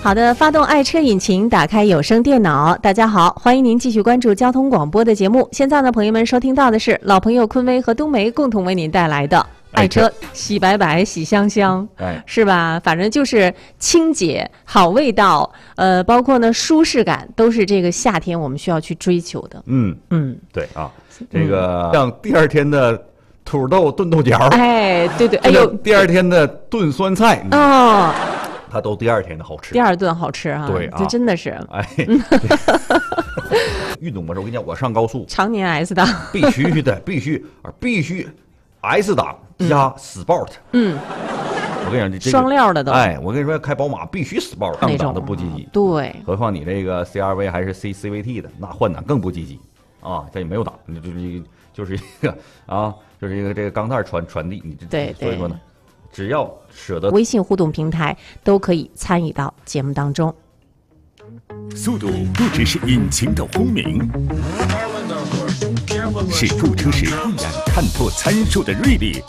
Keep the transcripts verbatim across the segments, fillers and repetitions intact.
好的，发动爱车引擎，打开有声电脑。大家好，欢迎您继续关注交通广播的节目。现在呢，朋友们收听到的是老朋友坤威和冬梅共同为您带来的爱车喜白白喜香香，哎，是吧？反正就是清洁、好味道，呃，包括呢舒适感，都是这个夏天我们需要去追求的。 嗯嗯，对啊，这个像第二天的土豆炖豆角， 哎，对对，哎呦， 第二天的炖酸菜，哦。它都第二天的好吃， 第二顿好吃啊！ 对啊， 这真的是。哎， 运动模式，我跟你讲，我上高速常年 S 档， 必须的，必须必须 S 档加 Sport。嗯，我跟你讲，这双料的都。 哎，我跟你说，开宝马必须 Sport， 上档都不积极。 对， 何况你这个 C R V 还是 C C V T 的，那换挡更不积极啊！这也没有档，你就是就是一个啊，就是一个这个钢带传传递，你这对， 所以说呢。只要舍得， 微信互动平台都可以参与到节目当中。 速度不只是引擎的轰鸣，是驻车时一眼看破参数的锐利。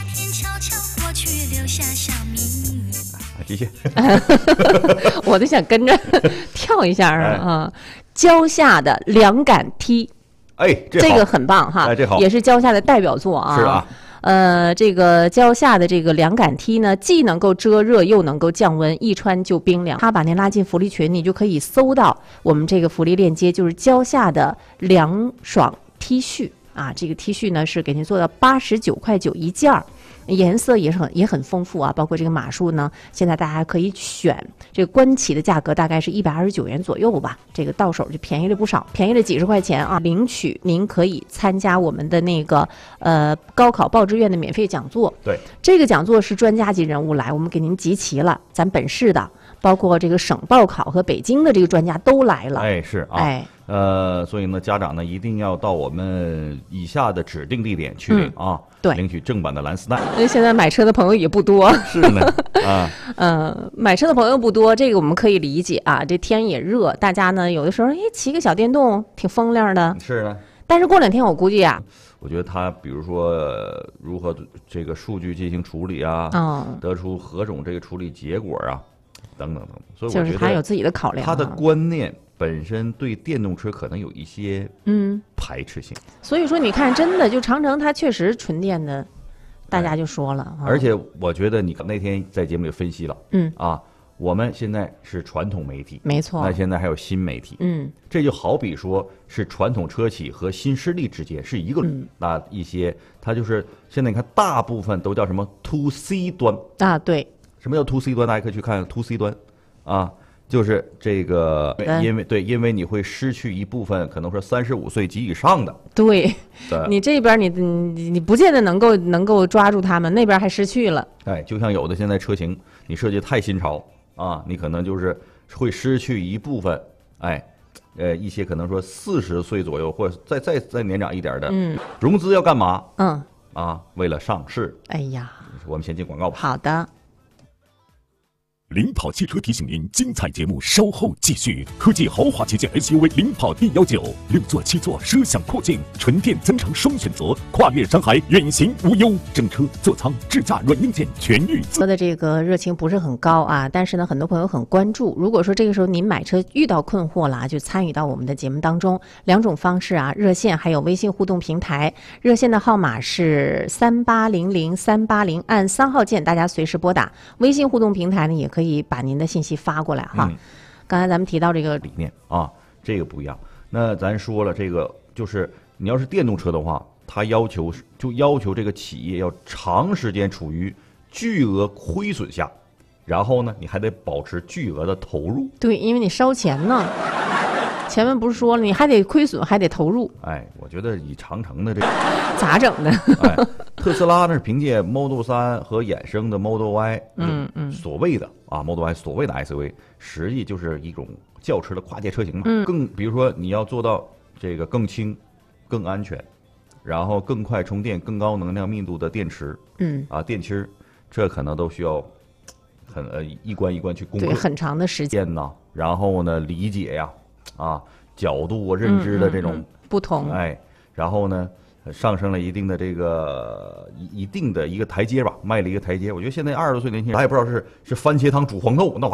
继续， 我都想跟着跳一下啊！蕉下的凉感梯， 哎， 这个很棒哈， 哎，这好， 也是蕉下的代表作啊。 是啊。 呃，这个蕉下的这个凉感梯呢，既能够遮热，又能够降温，一穿就冰凉。它把您拉进福利群，你就可以搜到我们这个福利链接，就是蕉下的凉爽 T 恤啊。这个 T 恤呢是给您做到八十九块九一件儿。颜色也是很也很丰富啊，包括这个码数呢，现在大家可以选。这个官旗的价格大概是一百二十九元左右吧，这个到手就便宜了不少，便宜了几十块钱啊。领取您可以参加我们的那个呃高考报志愿的免费讲座。 对， 这个讲座是专家级人物来，我们给您集齐了，咱本市的，包括这个省报考和北京的这个专家都来了。 哎，是啊，哎。呃，所以呢，家长呢一定要到我们以下的指定地点去领、嗯、啊， 对， 领取正版的蓝丝带。 因为现在买车的朋友也不多， 是呢，啊， 嗯，买车的朋友不多，这个我们可以理解啊。这天也热，大家呢有的时候哎骑个小电动挺风亮的， 是呢。 但是过两天我估计啊， 我觉得他比如说、呃、如何这个数据进行处理啊，嗯，得出何种这个处理结果啊，等等等等，所以我觉得就是他有自己的考量、啊， 他的观念。本身对电动车可能有一些嗯排斥性、嗯， 所以说你看，真的就长城它确实纯电的，大家就说了。 而且我觉得你那天在节目里分析了，嗯啊，我们现在是传统媒体， 没错， 那现在还有新媒体，嗯，这就好比说是传统车企和新势力之间是一个、嗯、那一些，它就是现在你看大部分都叫什么 to C 端啊，对， 什么叫 to C 端？大家可以去看 to C 端啊。就是这个，因为对，因为你会失去一部分，可能说三十五岁及以上的。 对，你这边你你你不见得能够能够抓住他们，那边还失去了。 哎，就像有的现在车型你设计太新潮啊，你可能就是会失去一部分，哎，呃，一些可能说四十岁左右或者再再再年长一点的，嗯，融资要干嘛？嗯，啊，为了上市。 哎呀， 我们先进广告吧。 好的。 领跑汽车提醒您，精彩节目稍后继续。科技豪华旗舰 S U V 领跑 D 一九，六座七座，奢享阔境，纯电增程双选择，跨越山海，远行无忧。整车、座舱、智驾软硬件全预。 说的这个热情不是很高啊，但是呢，很多朋友很关注。如果说这个时候您买车遇到困惑了，就参与到我们的节目当中。两种方式啊，热线还有微信互动平台。热线的号码是三八零零三八零，按三号键，大家随时拨打。微信互动平台呢，也可以。可以把您的信息发过来哈、嗯。刚才咱们提到这个理念啊，这个不一样。那咱说了，这个就是你要是电动车的话，它要求就要求这个企业要长时间处于巨额亏损下，然后呢，你还得保持巨额的投入。 对，因为你烧钱呢。前面不是说了，你还得亏损，还得投入。 哎，我觉得以长城的这个咋整的？ 哎，特斯拉呢是凭借 Model 三和衍生的 Model Y， 嗯嗯，所谓的啊 Model Y 所谓的 S U V， 实际就是一种轿车的跨界车型嘛。嗯，更比如说你要做到这个更轻、更安全，然后更快充电、更高能量密度的电池，嗯啊电池，这可能都需要很呃一关一关去攻克， 对，很长的时间呢。然后呢，理解呀。啊，角度啊，认知的这种、嗯嗯嗯、 不同， 哎，然后呢，上升了一定的这个一一定的一个台阶吧，迈了一个台阶。我觉得现在二十多岁年轻人，他也不知道是是番茄汤煮黄豆，那